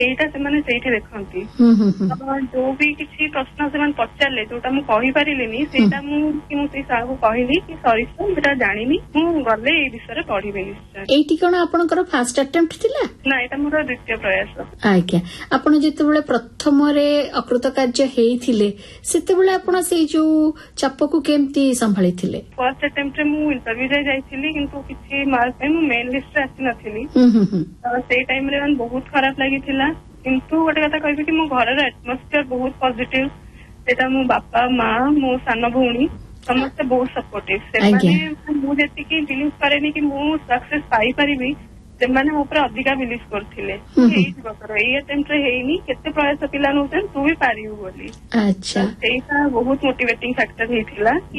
ଏଇଟା ସେମାନେ ସେଇଠି ଦେଖନ୍ତି। ଯୋଉ ବି କିଛି ପ୍ରଶ୍ନ ସେମାନେ ପଚାରିଲେ ଯୋଉଟା ମୁଁ କହିପାରିଲିନି ସେଇଟା ମୁଁ ସେଇ ସାର୍ଙ୍କୁ କହିଲି କି ସରି ସାର୍ ମୁଁ ସେଟା ଜାଣିନି, ମୁଁ ଗଲେ ଏଇ ବିଷୟରେ ପଢିବି ନିଶ୍ଚୟ। ଏଇଠି କଣ ଆପଣଙ୍କର ଫାଷ୍ଟ ଆଟେମ୍ପ୍ଟ ଥିଲା? ନା, ଏଇଟା ମୋର ଦ୍ୱିତୀୟ ପ୍ରୟାସ। ଆଜ୍ଞା, ଆପଣ ଯେତେବେଳେ ପ୍ରଥମରେ ଅକୃତ କାର୍ଯ୍ୟ ହେଇଥିଲେ ସେତେବେଳେ ଆପଣ ସେଇ ଯୋଉ ଚାପକୁ କେମିତି ସମ୍ଭାଳିଥିଲେ? ଫାର୍ଷ୍ଟ ଆଟେମ୍ପ୍ଟରେ ମୁଁ ଇଣ୍ଟରଭ୍ୟୁ ଯାଇଥିଲି କିନ୍ତୁ କିଛି ମାର୍କ ପାଇଁ ମୁଁ ମେନ୍ ଲିଷ୍ଟରେ ଆସିନଥିଲି। ସେଇ ଟାଇମରେ ବହୁତ ଖରାପ ଲାଗିଥିଲା, କିନ୍ତୁ ଗୋଟେ କଥା କହିବି କି ମୋ ଘରର ଆଟମୋସ୍ଫିୟର ବହୁତ ପଜିଟିଭ। ସେଟା ମୋ ବାପା ମା ମୋ ସାନ ଭଉଣୀ ସମସ୍ତେ ବହୁତ ସପୋର୍ଟିଭ। ସେମାନେ ମୁଁ ଯେତିକି ବିଲିଭ କରେନି କି ମୁଁ ସକ୍ସେସ ପାଇପାରିବି ସେମାନେ ମୋ ଉପରେ ଅଧିକା ବିଲିଭ କରୁଥିଲେ। ହେଇଯିବ ତୋର, ଏଇ ଆଟେମ୍ପ୍ଟରେ ହେଇନି, କେତେ ପ୍ରୟାସ ପିଲା ନଉଛନ୍ତି, ତୁ ବି ପାରିବୁ ବୋଲି। ସେଇଟା ବହୁତ ମୋଟିଭେଟିଂ ଫ୍ୟାକ୍ଟର ହେଇଥିଲା କି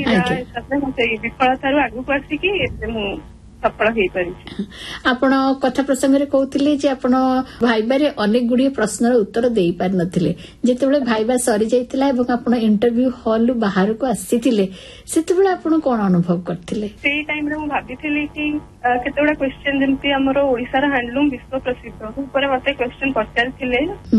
ସେଇ ବିଫଳତାରୁ ଆଗକୁ ଆସିକି ଏତେ ମୁଁ ସଫଳ ହେଇପାରିଛି। ଆପଣ କଥା ପ୍ରସଙ୍ଗରେ କହୁଥିଲେ ଯେ ଆପଣ ଭାଇବାରେ ଅନେକ ଗୁଡିଏ ପ୍ରଶ୍ନର ଉତ୍ତର ଦେଇପାରିନଥିଲେ। ଯେତେବେଳେ ଭାଇବା ସରିଯାଇଥିଲା ଏବଂ ଆପଣ ଇଣ୍ଟରଭ୍ୟୁ ହଲରୁ ବାହାରକୁ ଆସିଥିଲେ ସେତେବେଳେ ଆପଣ କଣ ଅନୁଭବ କରିଥିଲେ? ସେଇ ଟାଇମରେ ମୁଁ ଭାବିଥିଲି କି କେତେଗୁଡା କ୍ୱେଶ୍ଚନ ଯେମିତି ଆମର ଓଡିଶାର ହ୍ୟାଣ୍ଡଲୁମ୍ ବିଶ୍ୱ ପ୍ରସିଦ୍ଧ ଉପରେ ମତେ କ୍ୱେଶ୍ଚନ ପଚାରିଥିଲେ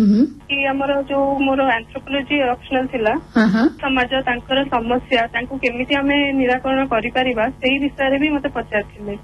କି ଆମର ଯୋଉ ମୋର ଆନ୍ଥ୍ରୋପୋଲୋଜି ଅପସନାଲ ଥିଲା, ସମାଜ ତାଙ୍କର ସମସ୍ୟା ତାଙ୍କୁ କେମିତି ଆମେ ନିରାକରଣ କରିପାରିବା ସେଇ ବିଷୟରେ ବି ମତେ ପଚାରିଥିଲେ।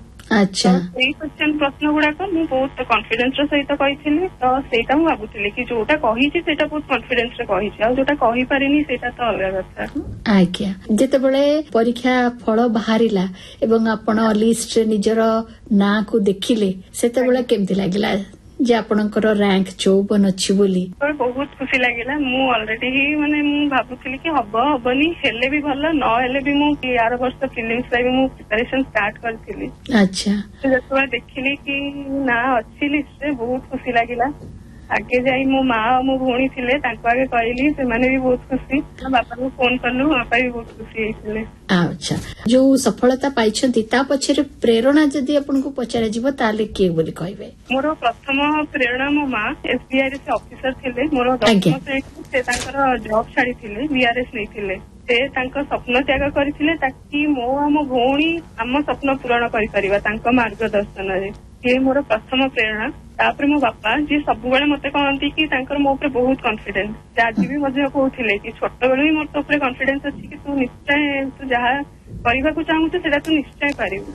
ସେଇ କ୍ୱେଶ୍ଚନ ପ୍ରଶ୍ନ ଗୁଡାକ ମୁଁ ବହୁତ କନଫିଡେନ୍ସର ସହିତ କହିଥିଲି। ତ ସେଇଟା ମୁଁ ଭାବୁଥିଲି କି ଯୋଉଟା କହିଛି ସେଇଟା ବହୁତ କନଫିଡେନ୍ସରେ କହିଛି, ଆଉ ଯୋଉଟା କହିପାରିନି ସେଇଟା ତ ଅଲଗା କଥା। ଆଜ୍ଞା, ଯେତେବେଳେ ପରୀକ୍ଷା ଫଳ ବାହାରିଲା ଏବଂ ଆପଣ ଲିଷ୍ଟରେ ନିଜର ନାଁକୁ ଦେଖିଲେ ସେତେବେଳେ କେମିତି ଲାଗିଲା ଯେ ଆପଣଙ୍କର ରାଙ୍କ 54 ଅଛି ବୋଲି? ବହୁତ ଖୁସି ଲାଗିଲା। ମୁଁ ଅଲରେଡି ମୁଁ ଭାବୁଥିଲି କି ହବ ହବନି, ହେଲେ ବି ଭଲ, ନ ହେଲେ ବି ମୁଁ ଆର ବର୍ଷ ପ୍ରିଲିମ୍ସ ପାଇଁ ମୁଁ ପ୍ରିପାରେସନ ଷ୍ଟାର୍ଟ କରିଥିଲି। ଯେତେବେଳେ ଦେଖିଲି କି ନା ଅଛି ଲିଷ୍ଟରେ ବହୁତ ଖୁସି ଲାଗିଲା। ଆଗେ ଯାଇ ମୋ ମା ଆଉ ମୋ ଭଉଣୀ ଥିଲେ ତାଙ୍କୁ ଆଗେ କହିଲି, ସେମାନେ ବି ବହୁତ ଖୁସି। ବାପାଙ୍କୁ ଫୋନ କଲୁ, ବାପା ବି ବହୁତ ଖୁସି ହେଇଥିଲେ। ଆଚ୍ଛା, ଯୋଉ ସଫଳତା ପାଇଛନ୍ତି ତା ପଛରେ ପ୍ରେରଣା ଯଦି ଆପଣଙ୍କୁ ପଚରାଯିବ ତାହେଲେ କିଏ ବୋଲି କହିବେ? ମୋର ପ୍ରଥମ ପ୍ରେରଣା ମୋ ମା। SBI ରେ ସେ ଅଫିସର ଥିଲେ। ମୋର 10ମ ଶ୍ରେଣୀରେ ସେ ତାଙ୍କର ଜବ୍ ଛାଡିଥିଲେ, VRS ନେଇଥିଲେ। ସେ ତାଙ୍କ ସ୍ୱପ୍ନ ତ୍ୟାଗ କରିଥିଲେ ତାକି ମୋ ଆମ ଭଉଣୀ ଆମ ସ୍ୱପ୍ନ ପୂରଣ କରିପାରିବା ତାଙ୍କ ମାର୍ଗଦର୍ଶନରେ। ସିଏ ମୋର ପ୍ରଥମ ପ୍ରେରଣା। ତାପରେ ମୋ ବାପା, ଯିଏ ସବୁବେଳେ ମତେ କହନ୍ତି କି ତାଙ୍କର ମୋ ଉପରେ ବହୁତ କନଫିଡେନ୍ସ। ସେ ଆଜି ବି ମଧ୍ୟ କହୁଥିଲେ କି ଛୋଟବେଳୁ ହିଁ ମୋର ତୋ ଉପରେ କନଫିଡେନ୍ସ ଅଛି କି ତୁ ନିଶ୍ଚୟ ତୁ ଯାହା କରିବାକୁ ଚାହୁଁଛୁ ସେଇଟା ତୁ ନିଶ୍ଚୟ ପାରିବୁ।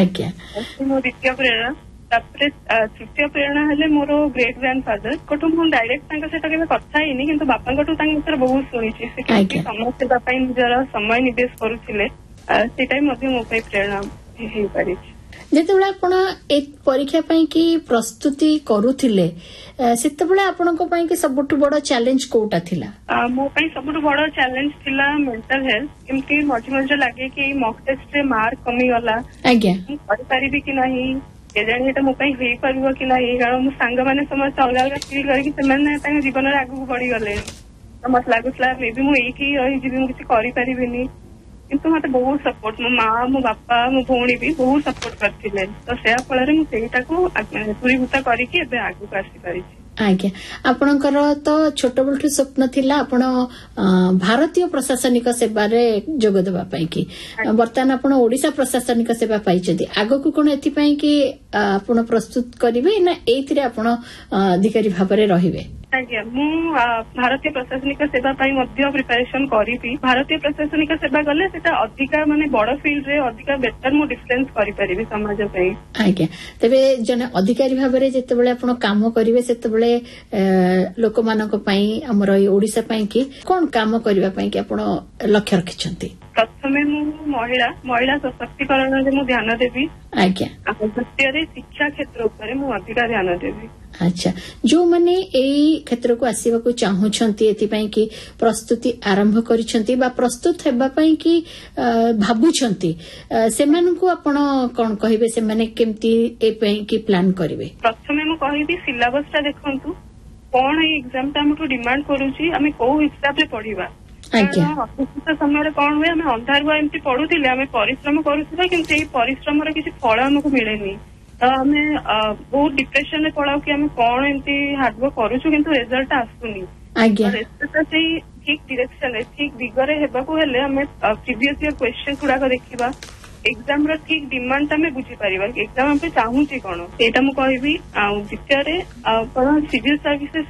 ମୋ ଦ୍ୱିତୀୟ ପ୍ରେରଣା। ତାପରେ ତୃତୀୟ ପ୍ରେରଣା ହେଲେ ମୋର ଗ୍ରେଟ୍ ଗ୍ରାଣ୍ଡ ଫାଦର। ମୁଁ ଡାଇରେକ୍ଟ ତାଙ୍କ ସହିତ କେବେ କଥା ହେଇନି କିନ୍ତୁ ବାପାଙ୍କଠୁ ତାଙ୍କ ବିଷୟରେ ବହୁତ ଶୁଣିଛି। ସେ କେମିତି ସମାଜ ସେବା ପାଇଁ ନିଜର ସମୟ ନିବେଶ କରୁଥିଲେ, ସେଇଟା ବି ମଧ୍ୟ ମୋ ପାଇଁ ପ୍ରେରଣା ହେଇପାରିଛି। ଯେତେବେଳେ ଆପଣ ଏ ପରୀକ୍ଷା ପାଇଁ କି ପ୍ରସ୍ତୁତି କରୁଥିଲେ ସେତେବେଳେ ଆପଣଙ୍କ ପାଇଁ କି ସବୁଠୁ ବଡ ଚ୍ୟାଲେଞ୍ଜ କୋଉଟା ଥିଲା? ମୋ ପାଇଁ ସବୁଠୁ ବଡ ଚ୍ୟାଲେଞ୍ଜ ଥିଲା ମେଣ୍ଟାଲ ହେଲ୍ଥ। ଏମିତି ମଝି ମଝିରେ ଲାଗେ କି ମକ୍ ଟେଷ୍ଟରେ ମାର୍କ କମିଗଲା, ମୁଁ କରିପାରିବି କି ନାହିଁ, କେଜାଣି ଏଟା ମୋ ପାଇଁ ହେଇପାରିବ କି ନାହିଁ। କାରଣ ମୋ ସାଙ୍ଗମାନେ ସମସ୍ତେ ଅଲଗା ଅଲଗା ଫିଲ୍ କରିକି ସେମାନେ ତାଙ୍କ ଜୀବନରେ ଆଗକୁ ବଢିଗଲେଣି। ତ ମତେ ଲାଗୁଥିଲା ମେ ବି ମୁଁ ଏଇଠି ରହିଯିବି, ମୁଁ କିଛି କରିପାରିବିନି। କିନ୍ତୁ ମତେ ବହୁତ ସପୋର୍ଟ ମୋ ମା, ମୋ ବାପା, ମୋ ଭଉଣୀ ବି ବହୁତ ସପୋର୍ଟ କରିଥିଲେ। ତ ସେୟା ଫଳରେ ମୁଁ ସେଇଟାକୁ ଦୂରୀଭୂତ କରିକି ଏବେ ଆଗକୁ ଆସିପାରିଛି। ଆଜ୍ଞା, ଆପଣଙ୍କର ତ ଛୋଟବେଳଠୁ ସ୍ୱପ୍ନ ଥିଲା ଆପଣ ଭାରତୀୟ ପ୍ରଶାସନିକ ସେବାରେ ଯୋଗ ଦେବା ପାଇଁ କି। ବର୍ତ୍ତମାନ ଆପଣ ଓଡିଶା ପ୍ରଶାସନିକ ସେବା ପାଇଛନ୍ତି। ଆଗକୁ କଣ ଏଥିପାଇଁ କି ଆପଣ ପ୍ରସ୍ତୁତ କରିବେ ନା ଏଇଥିରେ ଆପଣ ଅଧିକାରୀ ଭାବରେ ରହିବେ? ଆଜ୍ଞା, ମୁଁ ଭାରତୀୟ ପ୍ରଶାସନିକ ସେବା ପାଇଁ ମଧ୍ୟ ପ୍ରିପାରେସନ କରିବି। ଭାରତୀୟ ପ୍ରଶାସନିକ ସେବା ଗଲେ ସେଟା ଅଧିକା ବଡ ଫିଲ୍ଡରେ ଅଧିକା ବେଟର ମୁଁ ଡିଫରେନ୍ସ କରିପାରିବି ସମାଜ ପାଇଁ। ଆଜ୍ଞା, ତେବେ ଜଣେ ଅଧିକାରୀ ଭାବରେ ଯେତେବେଳେ ଆପଣ କାମ କରିବେ ସେତେବେଳେ ଲୋକମାନଙ୍କ ପାଇଁ ଆମର ଏଇ ଓଡିଶା ପାଇଁ କି କଣ କାମ କରିବା ପାଇଁ କି ଆପଣ ଲକ୍ଷ୍ୟ ରଖିଛନ୍ତି? ପ୍ରଥମେ ମୁଁ ମହିଳା ସଶକ୍ତିକରଣରେ ମୁଁ ଧ୍ୟାନ ଦେବି। ଆଜ୍ଞା, ଦ୍ୱିତୀୟରେ ଶିକ୍ଷା କ୍ଷେତ୍ର ଉପରେ ମୁଁ ଅଧିକା ଧ୍ୟାନ ଦେବି। ଆଚ୍ଛା, ଯୋଉମାନେ ଏଇ କ୍ଷେତ୍ରକୁ ଆସିବାକୁ ଚାହୁଁଛନ୍ତି ଏଥିପାଇଁ କି ପ୍ରସ୍ତୁତି ଆରମ୍ଭ କରିଛନ୍ତି ବା ପ୍ରସ୍ତୁତ ହେବା ପାଇଁ କି ଭାବୁଛନ୍ତି ସେମାନଙ୍କୁ ଆପଣ କଣ କହିବେ? ସେମାନେ କେମିତି ଏ ପାଇଁ କି ପ୍ଲାନ୍ କରିବେ? ପ୍ରଥମେ ମୁଁ କହିବି ସିଲାବସଟା ଦେଖନ୍ତୁ, କଣ ଏଇ ଏକ୍ଜାମଟା ଆମଠୁ ଡିମାଣ୍ଡ କରୁଛି, ଆମେ କୋଉ ହିସାବରେ ପଢିବା। ଅଶିକ୍ଷିତ ସମୟରେ କଣ ହୁଏ, ଆମେ ଅନ୍ଧାରୁଆ ଏମିତି ପଢୁଥିଲେ, ଆମେ ପରିଶ୍ରମ କରୁଥିବା କିନ୍ତୁ ଏଇ ପରିଶ୍ରମର କିଛି ଫଳ ଆମକୁ ମିଳେନି। ତ ଆମେ ବହୁତ ଡିପ୍ରେସନରେ ପଳାଉ କି ଆମେ କଣ ଏମିତି ହାର୍ଡୱାର୍କ କରୁଛୁ କିନ୍ତୁ ରେଜଲ୍ଟ ଆସୁନି। ସେଇ ଠିକ ଡିରେକ୍ସନରେ ଠିକ ଦିଗରେ ହେବାକୁ ହେଲେ ଆମେ ପ୍ରିଭିୟସ ଇୟର କ୍ୱେଶ୍ଚନ ଗୁଡାକ ଦେଖିବା, ଏକ୍ଜାମ ର ଠିକ ଡିମାଣ୍ଡ ଆମେ ବୁଝିପାରିବା, ଏକ୍ଜାମ ଆମେ ଚାହୁଁଛି କଣ ସେଇଟା ମୁଁ କହିବି। ଆଉ ଦ୍ୱିତୀୟରେ ଆପଣ ସିଭିଲ ସର୍ଭିସେସ